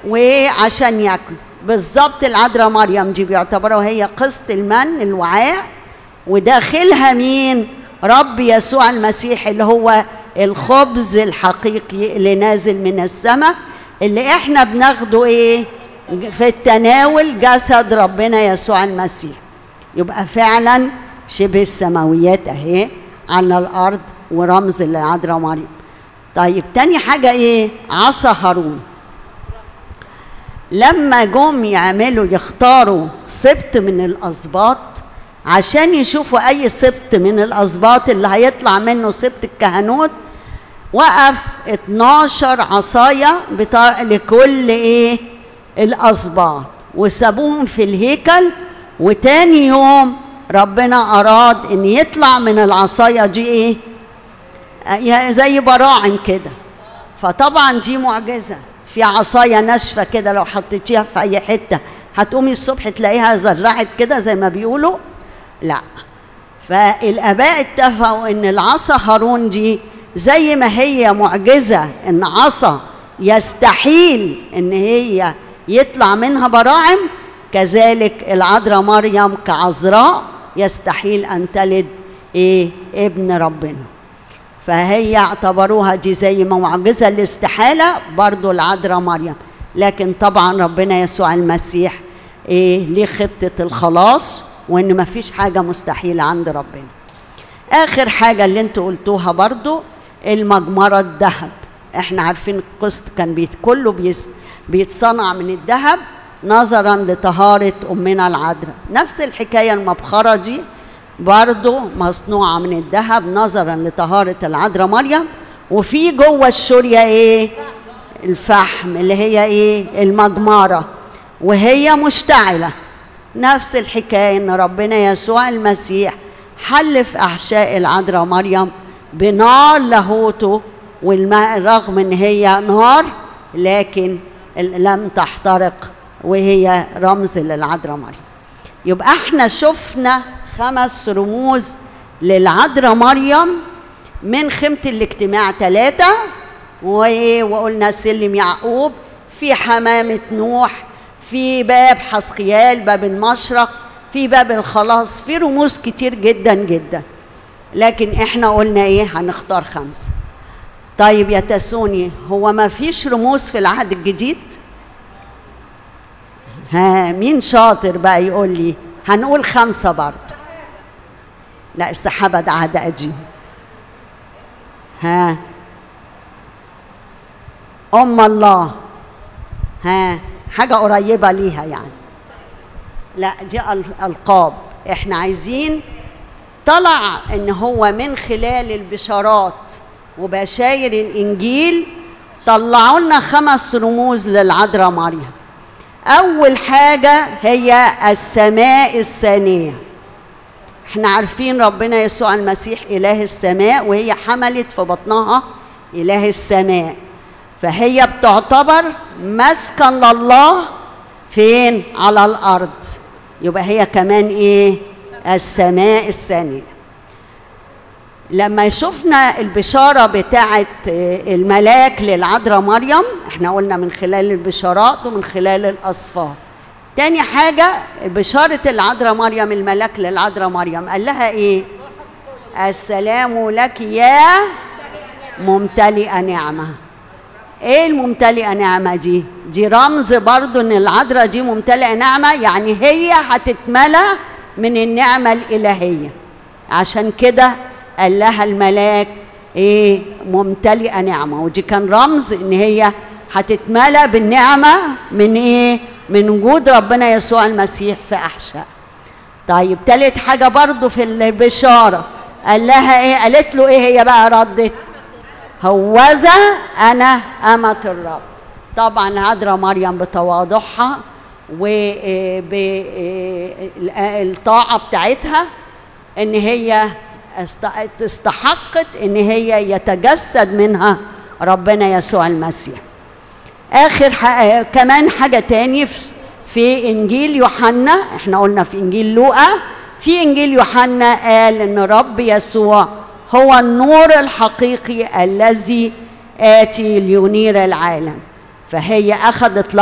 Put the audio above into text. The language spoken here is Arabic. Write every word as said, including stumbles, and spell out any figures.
وعشان ياكلوا. بالظبط العذراء مريم دي بيعتبروا هي قسط المن الوعاء، وداخلها مين؟ رب يسوع المسيح اللي هو الخبز الحقيقي اللي نازل من السماء، اللي احنا بناخده ايه في التناول؟ جسد ربنا يسوع المسيح. يبقى فعلا شبه السماويات اهي على الارض ورمز للعذراء مريم. طيب تاني حاجه ايه؟ عصا هارون. لما جم يعملوا يختاروا سبط من الاسباط عشان يشوفوا اي سبط من الاسباط اللي هيطلع منه سبط الكهنوت، وقف اتناشر عصايه لكل ايه الاسباط وسابوهم في الهيكل. وتاني يوم ربنا اراد ان يطلع من العصايه دي ايه؟ زي براعم كده. فطبعا دي معجزه. في عصايه ناشفه كده لو حطيتيها في اي حته هتقومي الصبح تلاقيها زرعت كده زي ما بيقولوا؟ لا. فالاباء اتفقوا ان العصا هارون دي زي ما هي معجزه، ان عصا يستحيل ان هي يطلع منها براعم، كذلك العذراء مريم كعذراء يستحيل ان تلد ايه؟ ابن ربنا. فهي اعتبروها دي زي ما معجزه الاستحاله برضو العذراء مريم. لكن طبعا ربنا يسوع المسيح ايه؟ ليه خطه الخلاص، وان ما فيش حاجه مستحيله عند ربنا. اخر حاجه اللي انتوا قلتوها برضو المجمره الذهب. احنا عارفين القسط كان بيت كله بيس بيتصنع من الذهب نظرا لطهاره امنا العذراء. نفس الحكايه المبخره دي برضو مصنوعه من الذهب نظرا لطهاره العذراء مريم. وفي جوه الشوريه ايه؟ الفحم اللي هي ايه؟ المجمره، وهي مشتعله. نفس الحكايه ان ربنا يسوع المسيح حل في احشاء العذراء مريم بنار لاهوته، والماء رغم ان هي نار لكن لم تحترق، وهي رمز للعذراء مريم. يبقى احنا شفنا خمس رموز للعذراء مريم من خيمة الاجتماع ثلاثة، وقلنا سلم يعقوب، في حمامة نوح، في باب حسقيال، باب المشرق، في باب الخلاص، في رموز كتير جدا جدا. لكن احنا قلنا ايه؟ هنختار خمسة. طيب يا تسوني، هو ما فيش رموز في العهد الجديد؟ ها مين شاطر بقى يقول لي؟ هنقول خمسة برضه. لا السحابة ده عهد قديم. ها أم الله، ها حاجة قريبة ليها يعني. لا دي ألقاب. احنا عايزين طلع ان هو من خلال البشارات وبشاير الإنجيل طلعوا لنا خمس رموز للعذراء مريم. أول حاجة هي السماء الثانية. احنا عارفين ربنا يسوع المسيح إله السماء، وهي حملت في بطنها إله السماء، فهي بتعتبر مسكن لله فين؟ على الأرض. يبقى هي كمان إيه؟ السماء الثانية. لما شفنا البشارة بتاعت الملاك للعذراء مريم، احنا قلنا من خلال البشارات ومن خلال الأسفار. تاني حاجة بشارة العذراء مريم، الملاك للعذراء مريم قال لها ايه؟ السلام لك يا ممتلئة نعمة. ايه الممتلئة نعمة دي؟ دي رمز برضو ان العذراء دي ممتلئة نعمة، يعني هي هتتملى من النعمة الإلهية. عشان كده قال لها الملاك ايه؟ ممتلئة نعمة. ودي كان رمز ان هي هتتملى بالنعمة من ايه؟ من وجود ربنا يسوع المسيح في احشاء. طيب تالت حاجة برضو في البشارة قال لها ايه؟ قالت له ايه هي بقى؟ ردت هوذا انا أمة الرب. طبعا العذراء مريم بتواضعها وبالطاعة بتاعتها ان هي استحقت ان هي يتجسد منها ربنا يسوع المسيح. اخر حاجة كمان حاجة تاني في انجيل يوحنا، احنا قلنا في انجيل لوقا، في انجيل يوحنا قال ان رب يسوع هو النور الحقيقي الذي آتي لينير العالم. فهي اخذت